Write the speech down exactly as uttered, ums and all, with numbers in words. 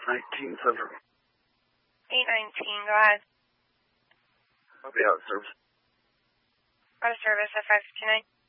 nineteen Central. eight nineteen, go ahead. I'll be out of service. Out of service at five fifty-nine.